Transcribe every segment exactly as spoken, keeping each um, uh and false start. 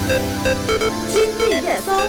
今日热搜。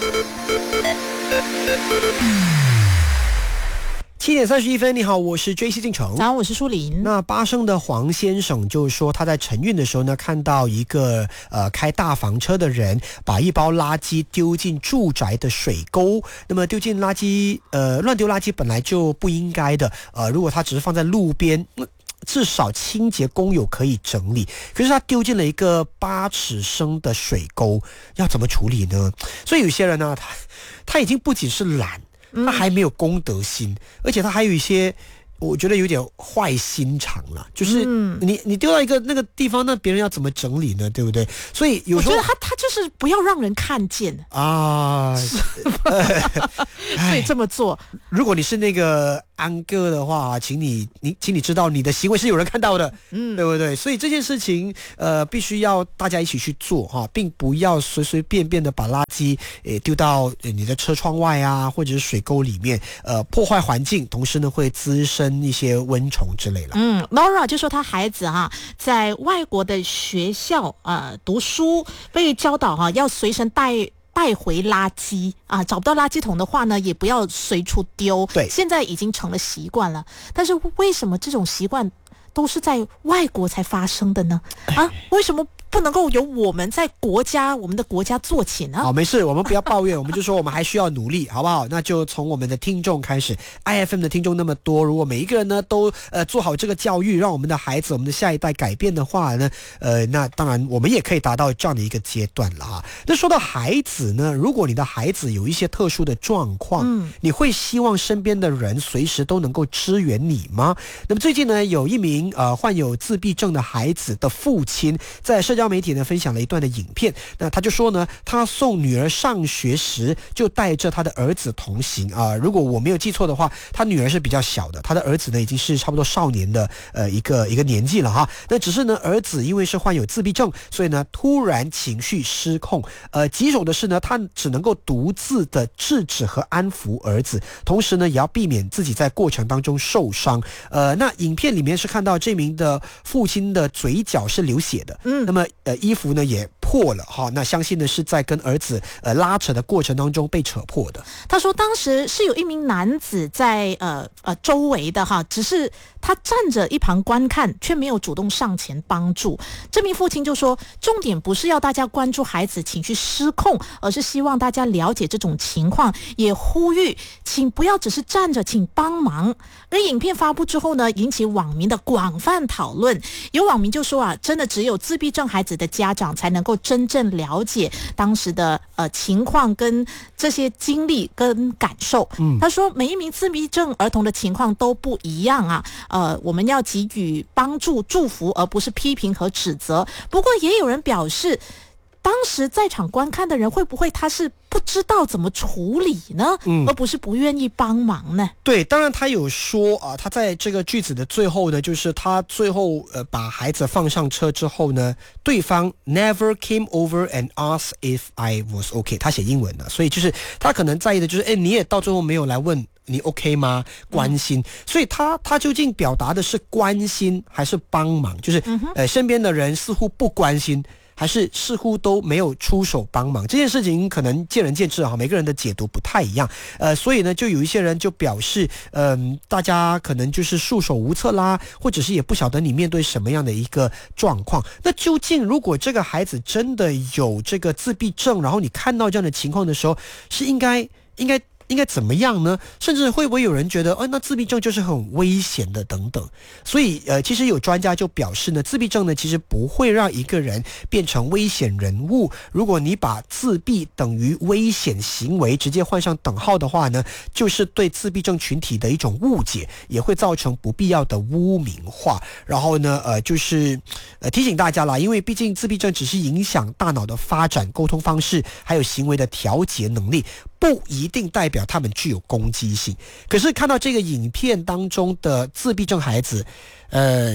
七点三十一分，你好，我是 J C 进城。 早上，我是舒琳。 那巴生的黄先生就说，他在晨运的时候呢，看到一个呃开大房车的人把一包垃圾丢进住宅的水沟。那么丢进垃圾，呃，乱丢垃圾本来就不应该的。呃，如果他只是放在路边，呃至少清洁工友可以整理，可是他丢进了一个八尺深的水沟，要怎么处理呢？所以有些人呢，他他已经不仅是懒，他还没有公德心，而且他还有一些我觉得有点坏心肠了，就是你你丢到一个那个地方，那别人要怎么整理呢？对不对？所以有时候我觉得他他就是不要让人看见啊， 所以这么做。 如果你是那个安哥的话，请你你请你知道你的行为是有人看到的，嗯，对不对？所以这件事情呃必须要大家一起去做哈，并不要随随便便的把垃圾诶丢到你的车窗外啊，或者是水沟里面，呃破坏环境，同时呢会滋生一些蚊虫之类的。 嗯 ，Laura 就说她孩子哈、啊、在外国的学校呃读书，被教导哈、啊、要随身带。带回垃圾啊，找不到垃圾桶的话呢，也不要随处丢。 对， 现在已经成了习惯了。但是为什么这种习惯都是在外国才发生的呢？啊，为什么不能够由我们在国家我们的国家做起呢？ 好，没事，我们不要抱怨，我们就说我们还需要努力，好不好？那就从我们的听众开始 ，I F M 的听众那么多，如果每一个人呢都呃做好这个教育，让我们的孩子、我们的下一代改变的话呢，呃，那当然我们也可以达到这样的一个阶段了哈。那说到孩子呢，如果你的孩子有一些特殊的状况，嗯，你会希望身边的人随时都能够支援你吗？那么最近呢，有一名呃患有自闭症的孩子的父亲在社交媒体呢分享了一段的影片，那他就说呢，他送女儿上学时就带着他的儿子同行啊、呃。如果我没有记错的话，他女儿是比较小的，他的儿子呢已经是差不多少年的呃一个一个年纪了哈。那只是呢，儿子因为是患有自闭症，所以呢突然情绪失控，呃，棘手的是呢，他只能够独自的制止和安抚儿子，同时呢也要避免自己在过程当中受伤。呃，那影片里面是看到这名的父亲的嘴角是流血的。嗯，那么呃衣服呢也破了哈，那相信呢是在跟儿子呃拉扯的过程当中被扯破的。 他说当时是有一名男子在呃呃周围的哈，只是他站着一旁观看，却没有主动上前帮助。这名父亲就说，重点不是要大家关注孩子情绪失控，而是希望大家了解这种情况，也呼吁请不要只是站着，请帮忙。而影片发布之后呢，引起网民的广泛讨论。有网民就说啊，真的只有自闭症孩子的家长才能够真正了解当时的呃情况跟这些经历跟感受。嗯，他说每一名自闭症儿童的情况都不一样啊，呃，我们要给予帮助、祝福，而不是批评和指责。不过也有人表示，当时在场观看的人会不会他是不知道怎么处理呢？嗯，而不是不愿意帮忙呢？ 对，当然他有说啊，他在这个句子的最后呢，就是他最后呃把孩子放上车之后呢，对方 never came over and asked if I was okay， 他写英文的，所以就是他可能在意的就是，哎，你也到最后没有来问你 OK 吗？关心，嗯、所以他他究竟表达的是关心还是帮忙？就是、嗯、呃身边的人似乎不关心。还是似乎都没有出手帮忙，这件事情可能见仁见智哈，每个人的解读不太一样。呃，所以呢，就有一些人就表示，嗯、呃，大家可能就是束手无策啦，或者是也不晓得你面对什么样的一个状况。那究竟如果这个孩子真的有这个自闭症，然后你看到这样的情况的时候，是应该应该。应该怎么样呢？甚至会不会有人觉得，哦，那自闭症就是很危险的等等。所以，呃，其实有专家就表示呢，自闭症呢其实不会让一个人变成危险人物。如果你把自闭等于危险行为直接换上等号的话呢，就是对自闭症群体的一种误解，也会造成不必要的污名化。然后呢，呃，就是呃提醒大家啦，因为毕竟自闭症只是影响大脑的发展、沟通方式，还有行为的调节能力。不一定代表他们具有攻击性，可是看到这个影片当中的自闭症孩子，呃，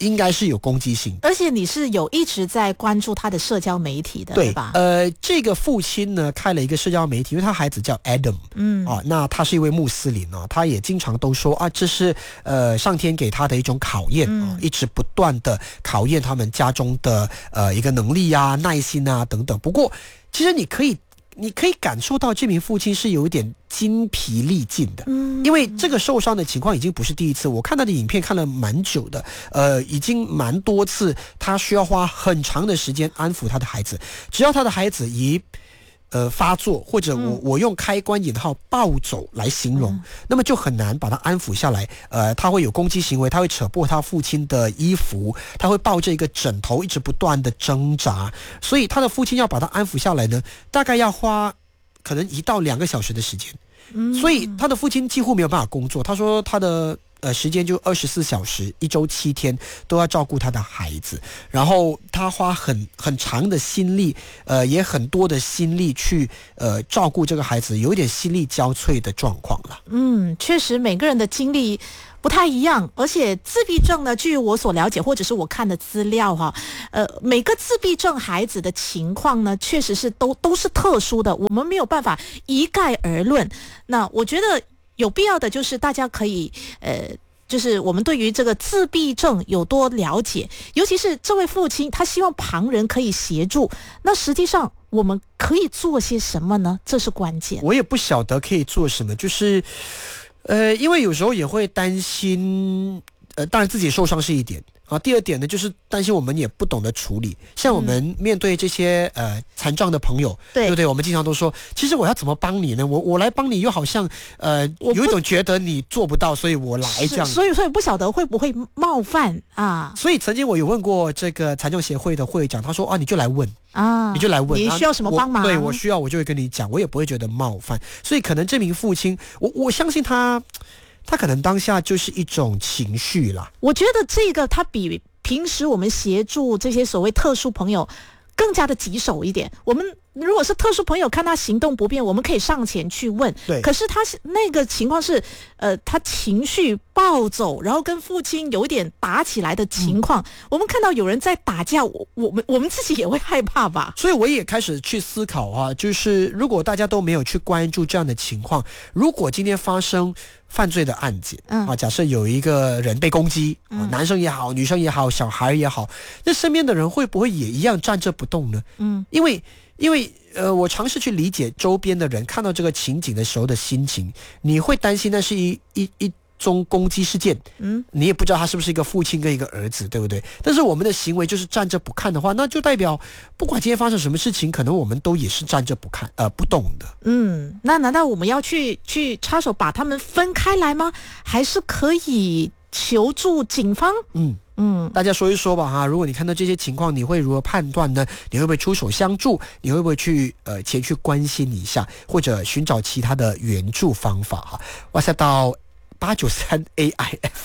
应该是有攻击性的。 而且你是有一直在关注他的社交媒体的， 对, 对吧？ 呃，这个父亲呢开了一个社交媒体，因为他孩子叫 Adam， 嗯啊，那他是一位穆斯林啊，他也经常都说啊，这是呃上天给他的一种考验啊，嗯、一直不断的考验他们家中的呃一个能力啊、耐心啊等等。不过，其实你可以。你可以感受到这名父亲是有一点精疲力尽的，嗯，因为这个受伤的情况已经不是第一次。我看他的影片看了蛮久的，呃，已经蛮多次，他需要花很长的时间安抚他的孩子。只要他的孩子一呃发作，或者我我用开关引号暴走来形容，嗯、那么就很难把他安抚下来。呃，他会有攻击行为，他会扯破他父亲的衣服，他会抱着一个枕头一直不断的挣扎，所以他的父亲要把他安抚下来呢，大概要花可能一到两个小时的时间。嗯，所以他的父亲几乎没有办法工作。他说他的呃时间就二十四小时，一周七天都要照顾他的孩子，然后他花很很长的心力，呃，也很多的心力去呃照顾这个孩子，有一点心力交瘁的状况了。 嗯，确实每个人的经历不太一样，而且自闭症呢，据我所了解或者是我看的资料哈，呃，每个自闭症孩子的情况呢，确实是都都是特殊的，我们没有办法一概而论。那我觉得有必要的就是大家可以呃。就是我们对于这个自闭症有多了解，尤其是这位父亲他希望旁人可以协助，那实际上我们可以做些什么呢？这是关键。 我也不晓得可以做什么，就是呃，因为有时候也会担心，呃，当然自己受伤是一点啊，第二点呢，就是担心我们也不懂得处理。像我们面对这些呃残障的朋友，对, 对不对？我们经常都说，其实我要怎么帮你呢？我我来帮你，又好像呃有一种觉得你做不到，所以我来这样。 所以所以不晓得会不会冒犯啊？ 所以曾经我有问过这个残障协会的会长，他说啊，你就来问啊，你就来问， 你需要什么帮忙？ 对，我需要，我就会跟你讲，我也不会觉得冒犯。所以可能这名父亲，我我相信他。他可能当下就是一种情绪啦。 我觉得这个他比平时我们协助这些所谓特殊朋友更加的棘手一点。我们如果是特殊朋友，看他行动不便，我们可以上前去问。 对。 可是他那个情况是，呃，他情绪暴走，然后跟父亲有一点打起来的情况。嗯、我们看到有人在打架，我我们我们自己也会害怕吧。 所以我也开始去思考啊，就是如果大家都没有去关注这样的情况，如果今天发生犯罪的案件，嗯啊，假设有一个人被攻击，嗯、男生也好，女生也好，小孩也好，那身边的人会不会也一样站着不动呢？嗯，因为因为呃，我尝试去理解周边的人看到这个情景的时候的心情，你会担心那是一一一宗攻击事件，嗯，你也不知道他是不是一个父亲跟一个儿子，对不对？但是我们的行为就是站着不看的话，那就代表不管今天发生什么事情，可能我们都也是站着不看，呃，不动的。 嗯，那难道我们要去去插手把他们分开来吗？还是可以求助警方？ 嗯。嗯，大家说一说吧哈。如果你看到这些情况，你会如何判断呢？你会不会出手相助？你会不会去呃前去关心一下，或者寻找其他的援助方法哈？WhatsApp到八九三 A I F。